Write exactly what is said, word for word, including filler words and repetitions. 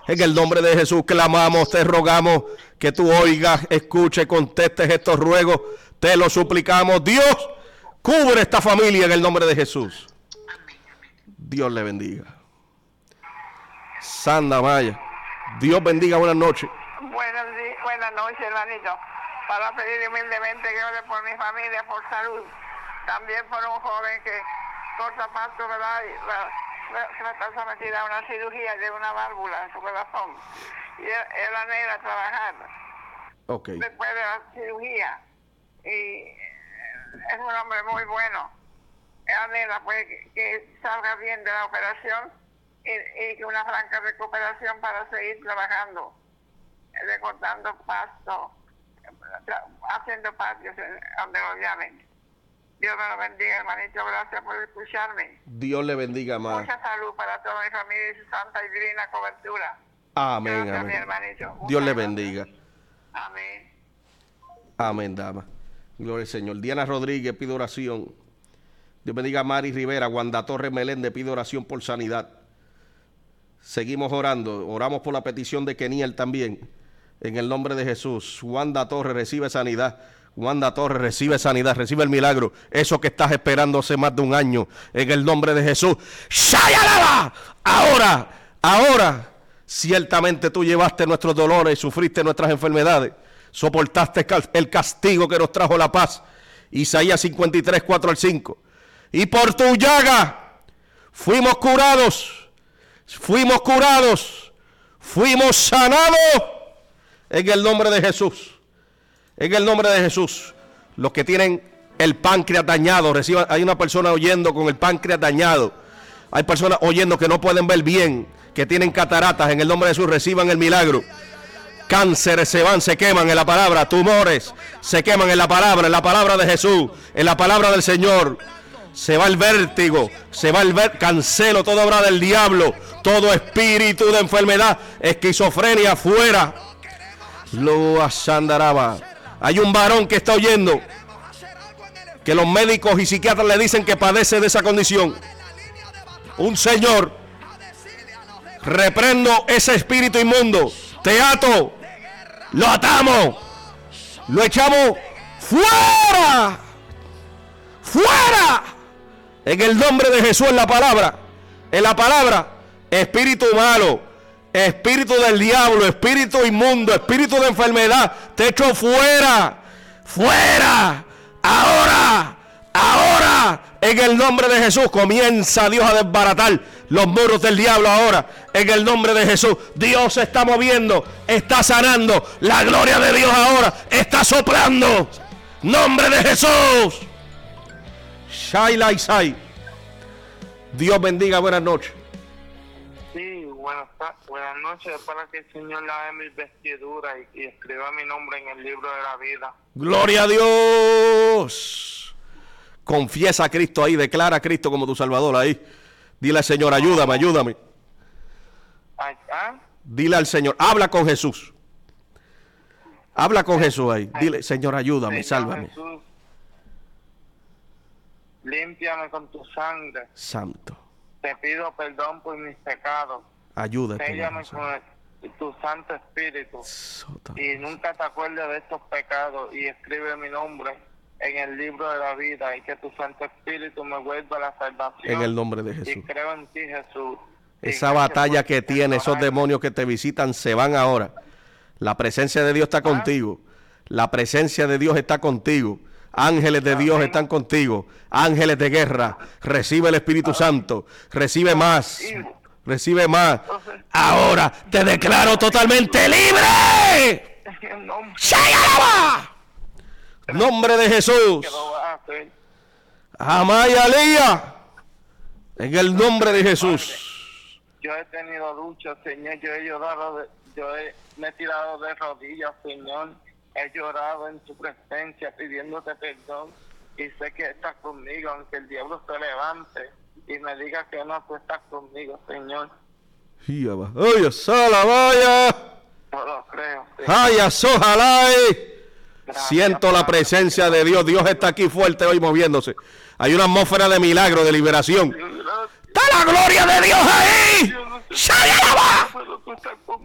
En el nombre de Jesús clamamos, te rogamos que tú oigas, escuches, contestes estos ruegos. Te lo suplicamos. Dios, cubre esta familia en el nombre de Jesús. Dios le bendiga. Santa Maya. Dios bendiga. Buenas noches. Buenas, buenas noches, hermanito. Para pedir humildemente que ore por mi familia, por salud. También por un joven que corta pasto, ¿verdad? Y la, se va a estar sometida a una cirugía de una válvula en su corazón. Y él, él anhela trabajar okay. después de la cirugía. Y es un hombre muy bueno. Él anhela pues que, que salga bien de la operación y, y que una franca recuperación para seguir trabajando, recortando pasto, haciendo patios donde lo llamen. Dios me lo bendiga, hermanito. Gracias por escucharme. Dios le bendiga más. Mucha salud para toda mi familia y su santa y divina cobertura. Amén, Gracias, amén. mi hermanito. Dios le Muchas bendiga. gracias. Amén. Amén, dama. Gloria al Señor. Diana Rodríguez pide oración. Dios bendiga a Mari Rivera. Wanda Torres Meléndez pide oración por sanidad. Seguimos orando. Oramos por la petición de Keniel también. En el nombre de Jesús. Wanda Torres recibe sanidad. Wanda Torres recibe sanidad, recibe el milagro. Eso que estás esperando hace más de un año. En el nombre de Jesús. ¡Shayalaba! Ahora, ahora, ciertamente tú llevaste nuestros dolores, sufriste nuestras enfermedades, soportaste el castigo que nos trajo la paz. Isaías cincuenta y tres, cuatro al cinco. Y por tu llaga fuimos curados, fuimos curados, fuimos sanados. En el nombre de Jesús. En el nombre de Jesús. Los que tienen el páncreas dañado, reciban, hay una persona oyendo con el páncreas dañado. Hay personas oyendo que no pueden ver bien, que tienen cataratas. En el nombre de Jesús reciban el milagro. Cánceres se van, se queman en la palabra. Tumores se queman en la palabra, en la palabra de Jesús, en la palabra del Señor. Se va el vértigo, se va el ver, cancelo toda obra del diablo, todo espíritu de enfermedad, esquizofrenia fuera. Lo asandaraba. Hay un varón que está oyendo que los médicos y psiquiatras le dicen que padece de esa condición. Un señor, reprendo ese espíritu inmundo, te ato, lo atamos, lo echamos fuera, fuera, en el nombre de Jesús, en la palabra, en la palabra, espíritu malo, espíritu del diablo, espíritu inmundo, espíritu de enfermedad, te echo fuera, fuera, ahora, ahora, en el nombre de Jesús. Comienza Dios a desbaratar los muros del diablo ahora, en el nombre de Jesús. Dios se está moviendo, está sanando, la gloria de Dios ahora está soplando, nombre de Jesús. Shaila Isai. Dios bendiga, buenas noches. Sí, buenas, buenas noches. Para que el Señor lave mis vestiduras y, y escriba mi nombre en el libro de la vida. Gloria a Dios. Confiesa a Cristo ahí, declara a Cristo como tu Salvador ahí. Dile al Señor, ayúdame, ayúdame. ¿Ah? Dile al Señor, habla con Jesús. Habla con Jesús ahí. Dile, Señor, ayúdame, sálvame. Jesús, límpiame con tu sangre. Santo. Te pido perdón por mis pecados. Ayúdate. Séllame con el, tu Santo Espíritu. Y nunca te acuerdes de estos pecados. Y escribe mi nombre en el libro de la vida. Y que tu Santo Espíritu me vuelva la salvación. En el nombre de Jesús. Y creo en ti, Jesús. Esa batalla que tiene, esos demonios que te visitan, se van ahora. La presencia de Dios está contigo. La presencia de Dios está contigo. Ángeles de Dios están contigo. Ángeles de guerra. Recibe el Espíritu Santo. Recibe más. Recibe más. Ahora te declaro totalmente libre. Nombre de Jesús. Amaya Lía. En el nombre de Jesús. Yo he tenido lucha, Señor. Yo he llorado. De, yo he, me he tirado de rodillas, Señor. He llorado en tu presencia pidiéndote perdón y sé que estás conmigo, aunque el diablo se levante y me diga que no, tú estás conmigo, Señor. ¡Ay, sola, vaya! No lo creo. ¡Ay, ojalá! Siento la presencia de Dios. Dios está aquí fuerte hoy moviéndose. Hay una atmósfera de milagro, de liberación. ¡Está la gloria de Dios ahí! ¡Shayalaba!